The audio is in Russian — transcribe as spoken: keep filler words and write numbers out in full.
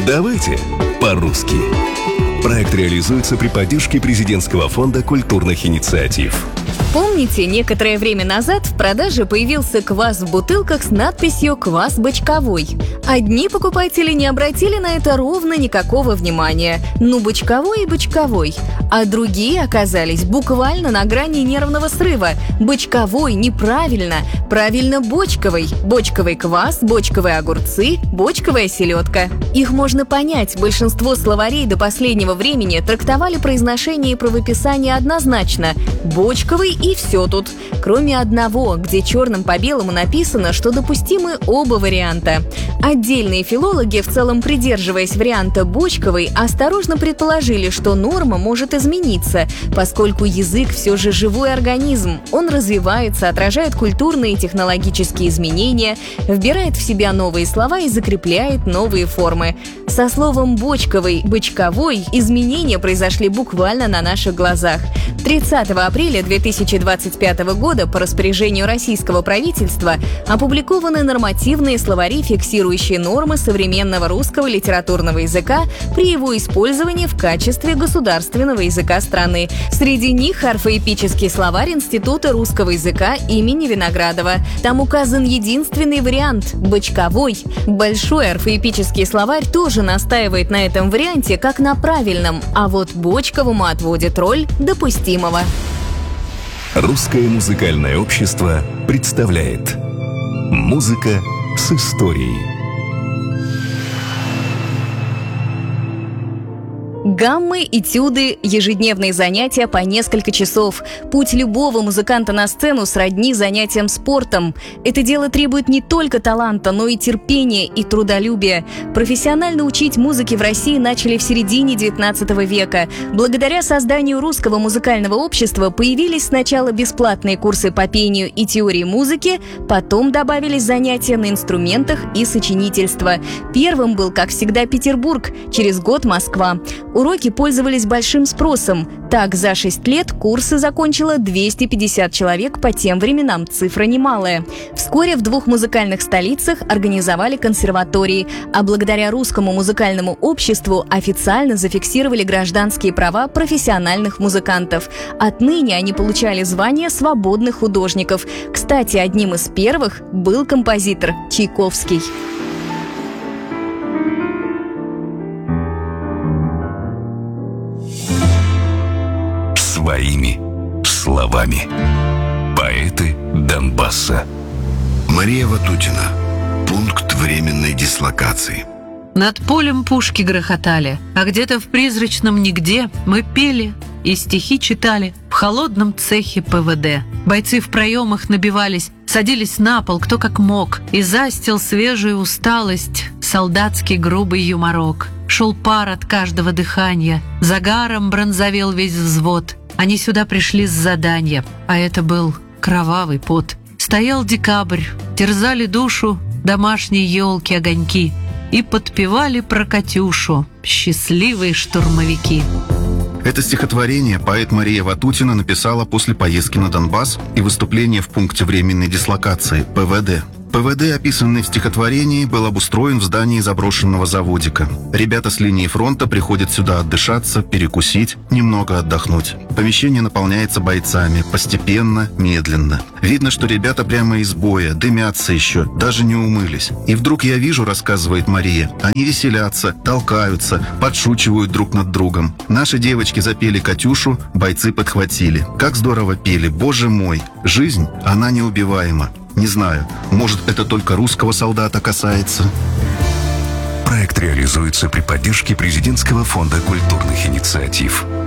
Давайте по-русски. Проект реализуется при поддержке Президентского фонда культурных инициатив. Помните, некоторое время назад в продаже появился квас в бутылках с надписью «Квас бочковой». Одни покупатели не обратили на это ровно никакого внимания. Ну, бочковой и бочковой. А другие оказались буквально на грани нервного срыва. Бочковой неправильно. Правильно бочковый. Бочковый квас, бочковые огурцы, бочковая селедка. Их можно понять. Большинство словарей до последнего времени трактовали произношение и правописание однозначно. Бочковый и все тут. Кроме одного, где черным по белому написано, что допустимы оба варианта. Отдельные филологи, в целом придерживаясь варианта бочковый, осторожно предположили, что норма может измениться, поскольку язык все же живой организм. Он развивается, отражает культурные и технологические изменения, вбирает в себя новые слова и закрепляет новые формы. Со словом «бочковый», «бочковой» изменения произошли буквально на наших глазах. тридцатого апреля две тысячи двадцать пятого года по распоряжению российского правительства опубликованы нормативные словари, фиксирующие нормы современного русского литературного языка при его использовании в качестве государственного языка страны. Среди них орфоэпический словарь Института русского языка имени Виноградова. Там указан единственный вариант – бочковой. Большой орфоэпический словарь тоже настаивает на этом варианте как на правильном, а вот бочковому отводит роль допустимого. Русское музыкальное общество представляет «Музыка с историей». Гаммы, этюды, ежедневные занятия по несколько часов. Путь любого музыканта на сцену сродни занятиям спортом. Это дело требует не только таланта, но и терпения и трудолюбия. Профессионально учить музыке в России начали в середине девятнадцатого века. Благодаря созданию Русского музыкального общества появились сначала бесплатные курсы по пению и теории музыки, потом добавились занятия на инструментах и сочинительство. Первым был, как всегда, Петербург, через год Москва. Уроки пользовались большим спросом. Так, за шесть лет курсы закончило двести пятьдесят человек, по тем временам цифра немалая. Вскоре в двух музыкальных столицах организовали консерватории, а благодаря Русскому музыкальному обществу официально зафиксировали гражданские права профессиональных музыкантов. Отныне они получали звание свободных художников. Кстати, одним из первых был композитор Чайковский. Своими словами. Поэты Донбасса. Мария Ватутина. Пункт временной дислокации. Над полем пушки грохотали, а где-то в призрачном нигде мы пели и стихи читали в холодном цехе Пэ Вэ Дэ. Бойцы в проемах набивались, садились на пол, кто как мог, и застил свежую усталость солдатский грубый юморок. Шел пар от каждого дыхания, загаром бронзовел весь взвод. Они сюда пришли с задания, а это был кровавый пот. Стоял декабрь, терзали душу домашние елки огоньки и подпевали про Катюшу счастливые штурмовики. Это стихотворение поэт Мария Ватутина написала после поездки на Донбасс и выступления в пункте временной дислокации Пэ Вэ Дэ. Пэ Вэ Дэ, описанный в стихотворении, был обустроен в здании заброшенного заводика. Ребята с линии фронта приходят сюда отдышаться, перекусить, немного отдохнуть. Помещение наполняется бойцами, постепенно, медленно. Видно, что ребята прямо из боя, дымятся еще, даже не умылись. И вдруг я вижу, рассказывает Мария, они веселятся, толкаются, подшучивают друг над другом. Наши девочки запели «Катюшу», бойцы подхватили. Как здорово пели, боже мой! Жизнь, она неубиваема. Не знаю, может, это только русского солдата касается? Проект реализуется при поддержке Президентского фонда культурных инициатив.